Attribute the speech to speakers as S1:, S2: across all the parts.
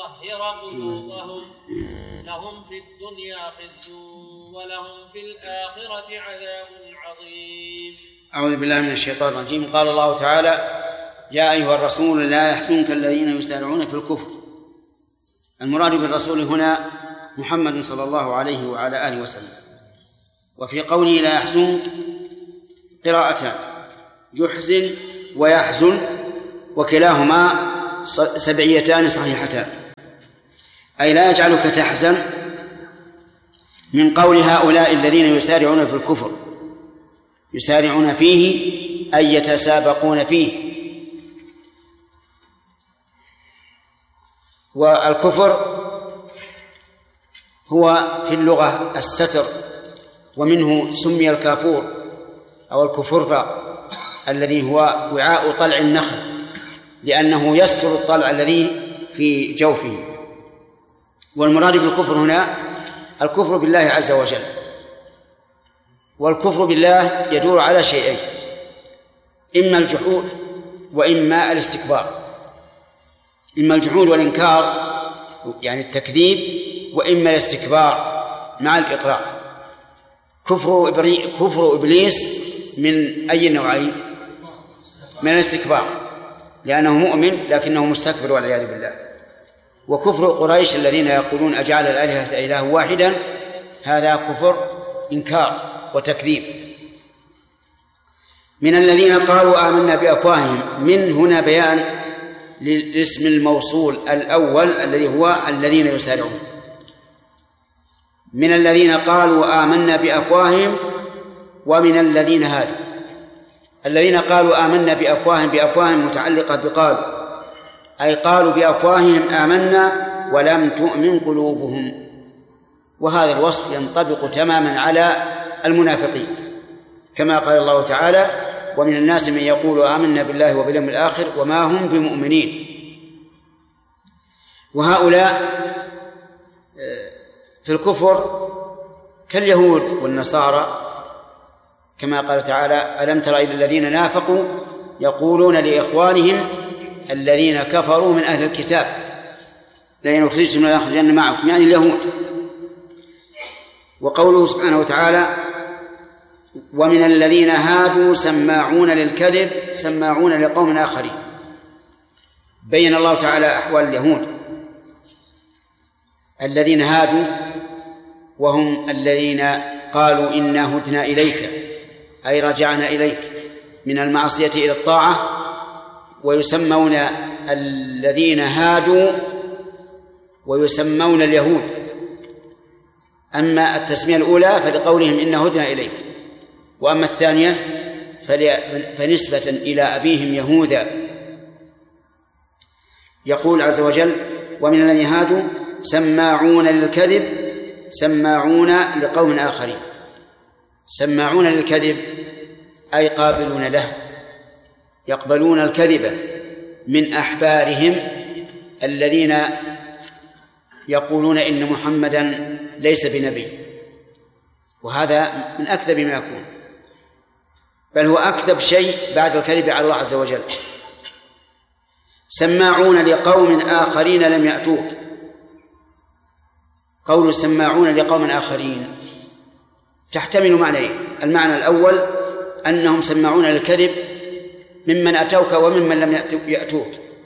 S1: يطهر قلوبهم لهم في الدنيا خزي ولهم في الآخرة عذاب عظيم.
S2: أعوذ بالله من الشيطان الرجيم. قال الله تعالى: يا أيها الرسول لا يحزنك الذين يسارعون في الكفر. المراد بالرسول هنا محمد صلى الله عليه وعلى آله وسلم. وفي قوله لا يحزنك قراءتان: يحزن ويحزن، وكلاهما سبعيتان صحيحتان، أي لا يجعلك تحزن من قول هؤلاء الذين يسارعون في الكفر، يسارعون فيه أي يتسابقون فيه. والكفر هو في اللغة الستر، ومنه سمي الكافور أو الكفر الذي هو وعاء طلع النخل، لأنه يستر الطلع الذي في جوفه. والمراد بالكفر هنا الكفر بالله عز وجل. والكفر بالله يدور على شيئين: إما الجحود وإما الاستكبار. إما الجحود والإنكار يعني التكذيب، وإما الاستكبار مع الإقرار. كفر إبليس من أي نوعين؟ من الاستكبار، لأنه مؤمن لكنه مستكبر والعياذ بالله. وكفر قريش الذين يقولون أجعل الآلهة إله واحدا، هذا كفر إنكار وتكذيب. من الذين قالوا آمنا بأفواههم، من هنا بيان للاسم الموصول الأول الذي هو الذين يسارعون. من الذين قالوا آمنا بأفواههم ومن الذين هادوا. الذين قالوا آمنا بأفواههم متعلقة بقالوا، أي قالوا بأفواههم آمنا ولم تؤمن قلوبهم. وهذا الوصف ينطبق تماما على المنافقين، كما قال الله تعالى: ومن الناس من يقول آمنا بالله وباليوم الآخر وما هم بمؤمنين. وهؤلاء في الكفر كاليهود والنصارى، كما قال تعالى: ألم تر إلى الذين نافقوا يقولون لإخوانهم الذين كفروا من أهل الكتاب لئن أخرجتم لنخرجن معكم، يعني اليهود. وقوله سبحانه وتعالى: ومن الذين هادوا سماعون للكذب سماعون لقوم آخرين. بين الله تعالى أحوال اليهود الذين هادوا، وهم الذين قالوا إنا هدنا إليك، أي رجعنا إليك من المعصية إلى الطاعة. ويسمون الذين هادوا ويسمون اليهود. أما التسمية الأولى فلقولهم إنا هدنا إليك، وأما الثانية فنسبة إلى أبيهم يهوذا. يقول عز وجل: ومن الذين هادوا سماعون للكذب سماعون لقوم آخرين. سماعون للكذب أي قابلون له، يقبلون الكذب من أحبارهم الذين يقولون إن محمدا ليس بنبي، وهذا من أكذب ما يكون، بل هو أكذب شيء بعد الكذب على الله عز وجل. سماعون لقوم آخرين لم يأتوك. قول سماعون لقوم آخرين تحتمل معنيين: المعنى الأول أنهم سماعون للكذب ممن أتوك وممن لم يأتوك،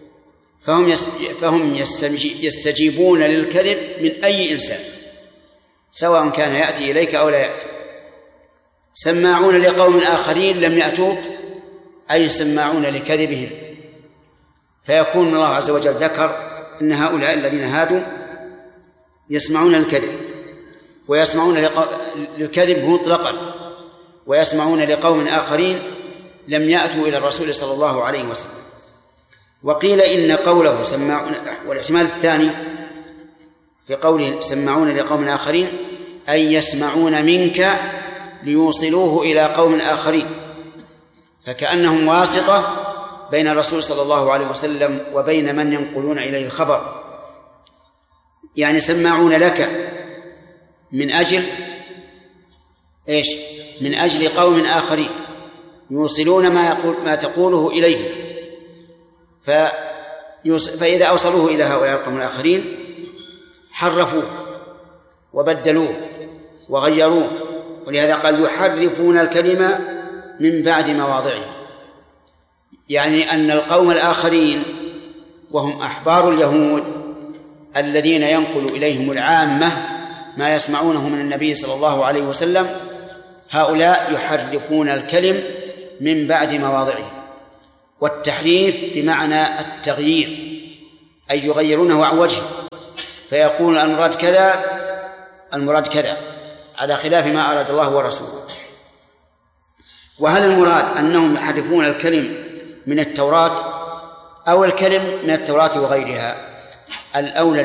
S2: فهم يستجيبون للكذب من أي إنسان سواء كان يأتي إليك أو لا يأتي. سماعون لقوم آخرين لم يأتوك أي سماعون لكذبهم، فيكون الله عز وجل ذكر أن هؤلاء الذين هادوا يسمعون الكذب، ويسمعون للكذب مطلقا، ويسمعون لقوم آخرين لم يأتوا إلى الرسول صلى الله عليه وسلم. وقيل إن قوله سماعون، والاحتمال الثاني في قوله سماعون لقوم آخرين أي يسمعون منك ليوصلوه إلى قوم آخرين، فكأنهم واسطة بين الرسول صلى الله عليه وسلم وبين من ينقلون إليه الخبر. يعني سماعون لك من أجل إيش؟ من أجل قوم آخرين يوصلون ما تقوله إليهم، فإذا أوصلوه إلى هؤلاء القوم الآخرين حرفوه وبدلوه وغيروه، ولهذا قال يحرفون الكلمة من بعد مواضعه، يعني أن القوم الآخرين وهم أحبار اليهود الذين ينقل إليهم العامة ما يسمعونه من النبي صلى الله عليه وسلم، هؤلاء يحرفون الكلم من بعد مواضعه. والتحريف بمعنى التغيير، أي يغيرونه عن وجهه، فيقول المراد كذا المراد كذا على خلاف ما أراد الله ورسوله. وهل المراد أنهم يحرفون الكلم من التوراة أو الكلم من التوراة وغيرها؟ الأولى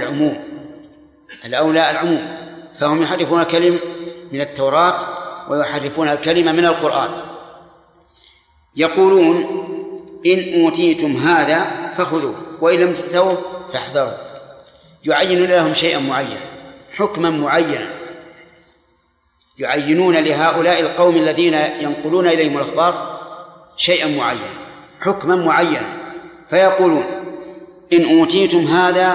S2: العموم، فهم يحرفون الكلم من التوراة ويحرفون الكلمة من القرآن. يقولون إن أوتيتم هذا فخذوه وإن لم تؤتوه فاحذروا، يعين لهم شيئا معينا، حكما معينا، يعينون لهؤلاء القوم الذين ينقلون إليهم الأخبار شيئا معينا، حكما معينا، فيقولون إن أوتيتم هذا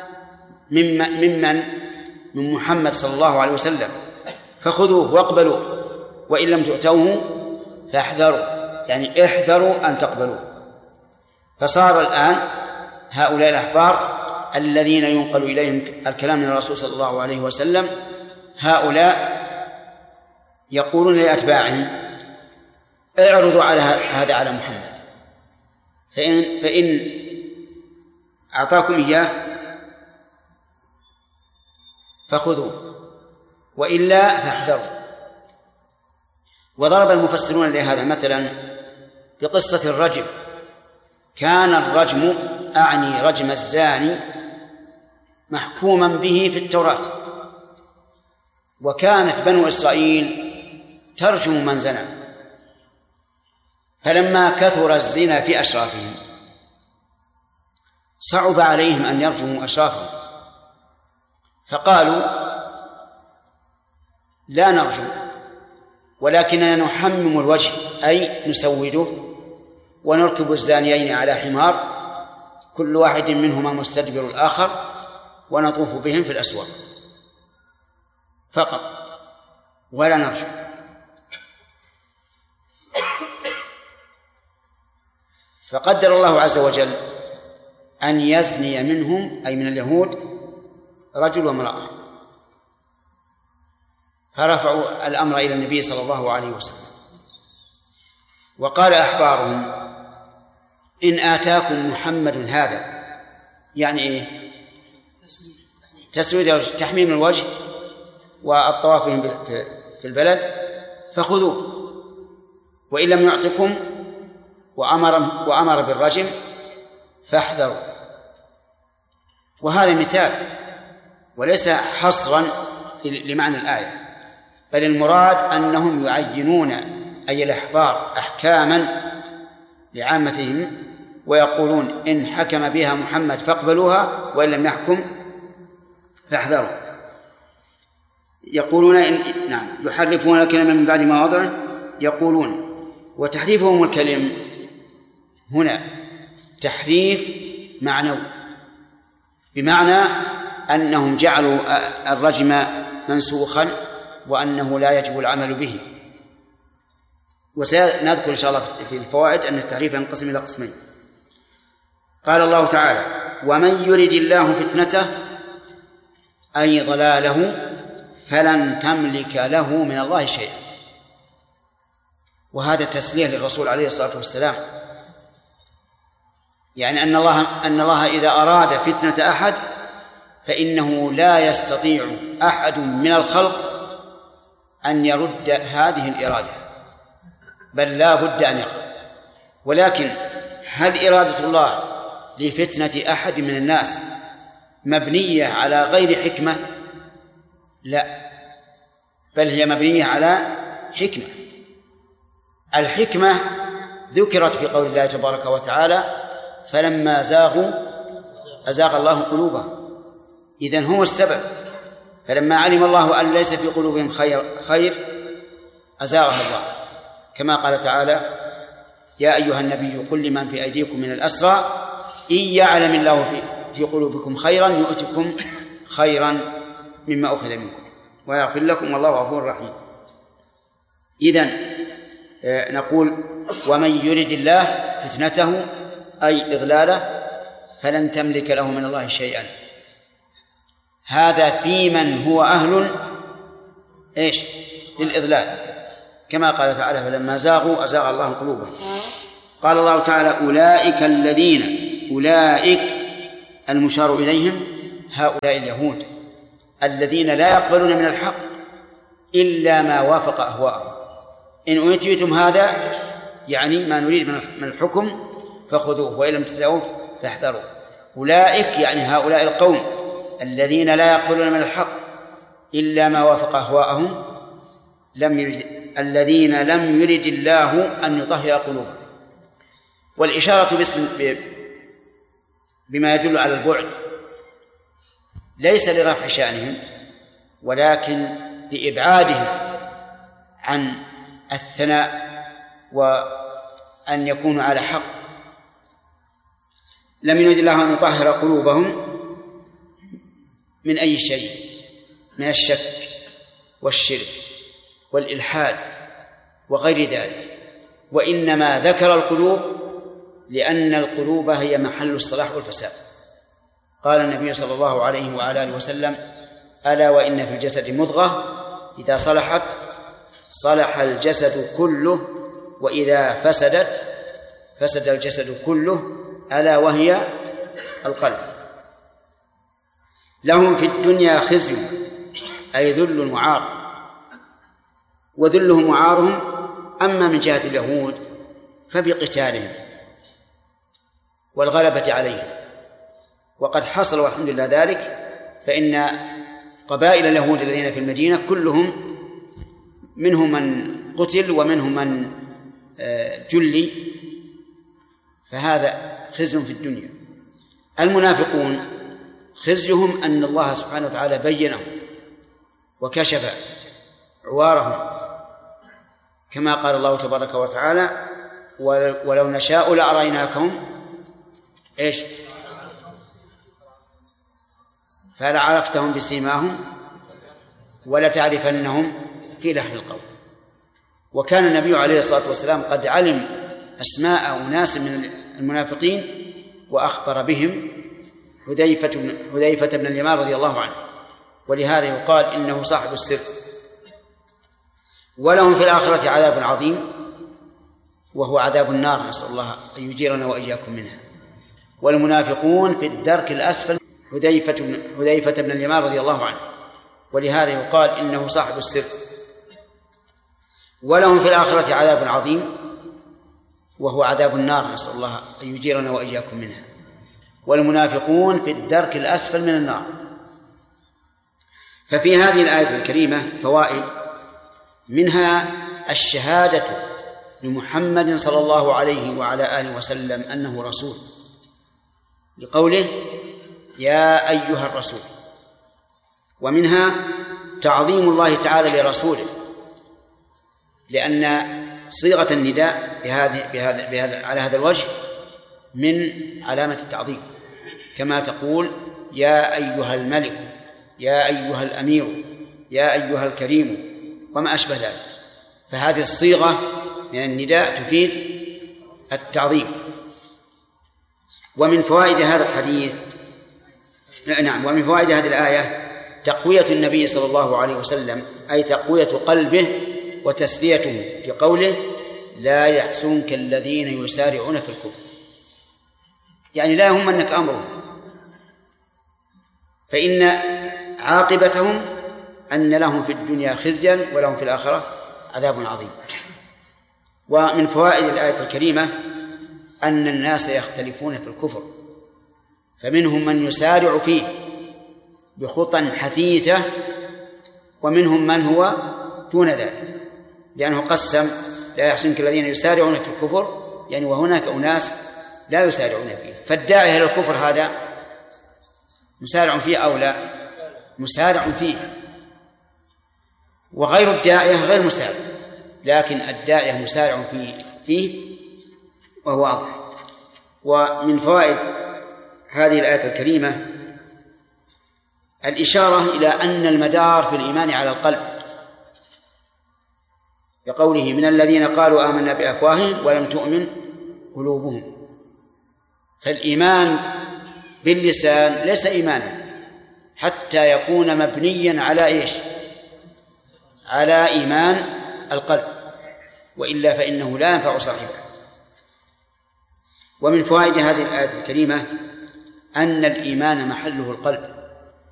S2: من محمد صلى الله عليه وسلم فخذوه واقبلوه وإن لم تؤتوه فاحذروا، يعني احذروا أن تقبلوه. فصار الآن هؤلاء الأحبار الذين ينقل إليهم الكلام من الرسول صلى الله عليه وسلم، هؤلاء يقولون لأتباعهم اعرضوا على هذا على محمد، فإن أعطاكم إياه فخذوه وإلا فاحذروا. وضرب المفسرون لهذا مثلا بقصة الرجم. كان الرجم، أعني رجم الزاني، محكوما به في التوراة، وكانت بنو إسرائيل ترجم من زنى، فلما كثر الزنا في أشرافهم صعب عليهم أن يرجموا أشرافهم، فقالوا لا نرجم ولكننا نحمم الوجه، أي نسوده ونركب الزانيين على حمار كل واحد منهما مستدبر الآخر ونطوف بهم في الأسواق فقط ولا نرجم. فقدر الله عز وجل أن يزني منهم، أي من اليهود، رجل وامرأة، فرفعوا الأمر إلى النبي صلى الله عليه وسلم. وقال أحبارهم إن آتاكم محمد هذا، يعني إيه؟ تسويد الوجه، تحميم الوجه والطواف بهم في البلد، فخذوه وإن لم يعطكم وأمر بالرجم فاحذروا. وهذا مثال وليس حصرا لمعنى الآية، بل المراد أنهم يعينون أي الأحبار أحكاما لعامتهم ويقولون إن حكم بها محمد فاقبلوها وإن لم يحكم فاحذروا. يقولون نعم يحرفون الكلمة من بعد مواضعه يقولون. وتحريفهم الكلم هنا تحريف معنوي، بمعنى أنهم جعلوا الرجم منسوخا وأنه لا يجب العمل به. وسنذكر إن شاء الله في الفوائد أن التحريف ينقسم إلى قسمين. قال الله تعالى ومن يرد الله فتنته أي ضلاله فلن تملك له من الله شيئا. وهذا تسليه للرسول عليه الصلاة والسلام، يعني أن الله إذا أراد فتنة أحد فإنه لا يستطيع أحد من الخلق أن يرد هذه الإرادة، بل لا بد أن يقدر. ولكن هل إرادة الله لفتنة أحد من الناس مبنية على غير حكمة؟ لا، بل هي مبنية على حكمة. الحكمة ذكرت في قول الله تبارك وتعالى فلما زاغوا أزاغ الله قلوبهم، إذن هم السبب. فلما علم الله أن ليس في قلوبهم خير أزاغها الله، كما قال تعالى يا أيها النبي قل لمن في أيديكم من الأسرى إن يعلم الله في قلوبكم خيرا يؤتكم خيرا مما أخذ منكم ويغفر لكم والله غفور رحيم. إذن نقول ومن يرد الله فتنته أي إضلاله فلن تملك له من الله شيئا. هذا في من هو أهل للإضلال، كما قال تعالى فلما زاغوا أزاغ الله قلوبهم. قال الله تعالى أولئك المشار إليهم هؤلاء اليهود الذين لا يقبلون من الحق إلا ما وافق أهواءهم. إن أوتيتم هذا يعني ما نريد من الحكم فخذوه وإن لم تدعوه فاحذروا. أولئك يعني هؤلاء القوم الذين لا يقبلون من الحق إلا ما وافق أهواءهم الذين لم يرد الله أن يطهر قلوبهم. والإشارة بما يدل على البعد ليس لرفع شأنهم ولكن لإبعادهم عن الثناء وأن يكونوا على حق. لم يرد الله أن يطهر قلوبهم من أي شيء من الشك والشرك والإلحاد وغير ذلك، وإنما ذكر القلوب لأن القلوب هي محل الصلاح والفساد. قال النبي صلى الله عليه وعلى آله وسلم ألا وإن في الجسد مضغة إذا صلحت صلح الجسد كله وإذا فسدت فسد الجسد كله ألا وهي القلب. لهم في الدنيا خزي أي ذل وعار، وذلهم وعارهم أما من جهة اليهود فبقتالهم والغلبة عليهم، وقد حصل والحمد لله ذلك، فإن قبائل اليهود الذين في المدينة كلهم منهم من قتل ومنهم من جلي، فهذا خزي في الدنيا. المنافقون خزيهم أن الله سبحانه وتعالى بينهم وكشف عوارهم، كما قال الله تبارك وتعالى ولو نشاء لأريناكم فلعرفتهم بسيماهم ولتعرفنهم في لحن القول. وكان النبي عليه الصلاة والسلام قد علم أسماء أناس من المنافقين وأخبر بهم حذيفة بن اليمان رضي الله عنه، ولهذا يقال إنه صاحب السر. ولهم في الآخرة عذاب عظيم وهو عذاب النار، نسأل الله أن يجيرنا وإياكم منها. والمنافقون في الدرك الأسفل حذيفة بن اليمان رضي الله عنه، ولهذا يقال إنه صاحب السر. ولهم في الآخرة عذاب عظيم وهو عذاب النار، نسأل الله أن يجيرنا وإياكم منها. والمنافقون في الدرك الأسفل من النار. ففي هذه الآية الكريمة فوائد، منها الشهادة لمحمد صلى الله عليه وعلى آله وسلم أنه رسول، لقوله يا أيها الرسول. ومنها تعظيم الله تعالى لرسوله، لأن صيغة النداء على هذا الوجه من علامة التعظيم، كما تقول يا أيها الملك يا أيها الأمير يا أيها الكريم وما أشبه ذلك. فهذه الصيغة من النداء تفيد التعظيم. ومن فوائد هذا الحديث ومن فوائد هذه الآية تقوية النبي صلى الله عليه وسلم، أي تقوية قلبه وتسليته في قوله لا يحزنك الذين يسارعون في الكفر، يعني لا يهمنك أمرهم، فإن عاقبتهم أن لهم في الدنيا خزيا ولهم في الآخرة عذاب عظيم. ومن فوائد الآية الكريمة أن الناس يختلفون في الكفر، فمنهم من يسارع فيه بخطى حثيثة ومنهم من هو دون ذلك، لأنه قسم لا يحزنك الذين يسارعون في الكفر، يعني وهناك أناس لا يسارعون فيه. فالداعي إلى الكفر هذا مسارع فيه أو لا؟ مسارع فيه. وغير الداعية غير مسارع، لكن الداعية مسارع فيه وهو واضح. ومن فوائد هذه الآية الكريمة الإشارة إلى أن المدار في الإيمان على القلب، بقوله من الذين قالوا آمنا بأفواههم ولم تؤمن قلوبهم. فالإيمان باللسان ليس إيمانا حتى يكون مبنيا على إيش؟ على إيمان القلب، وإلا فإنه لا ينفع صاحبه. ومن فوائد هذه الآية الكريمة أن الإيمان محله القلب،